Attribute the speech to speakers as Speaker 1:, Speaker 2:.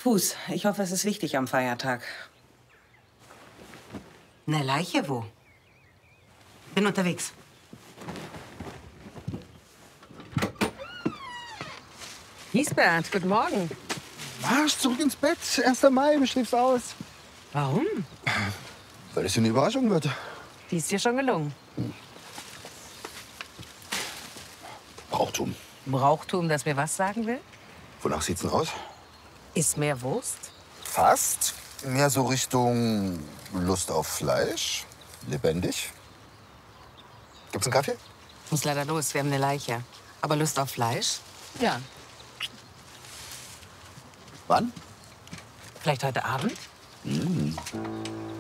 Speaker 1: Fuß. Ich hoffe, es ist wichtig am Feiertag.
Speaker 2: Eine Leiche wo? Bin unterwegs.
Speaker 3: Lisbeth, guten Morgen.
Speaker 4: Marsch zurück ins Bett. 1. Mai, du schläfst aus.
Speaker 3: Warum?
Speaker 4: Weil es eine Überraschung wird.
Speaker 3: Die ist dir schon gelungen.
Speaker 4: Brauchtum.
Speaker 3: Brauchtum, das mir was sagen will?
Speaker 4: Wonach sieht's denn aus?
Speaker 3: Ist mehr Wurst?
Speaker 4: Fast. Mehr so Richtung Lust auf Fleisch. Lebendig. Gibt's einen Kaffee?
Speaker 3: Ich muss leider los, wir haben eine Leiche. Aber Lust auf Fleisch? Ja.
Speaker 4: Wann?
Speaker 3: Vielleicht heute Abend?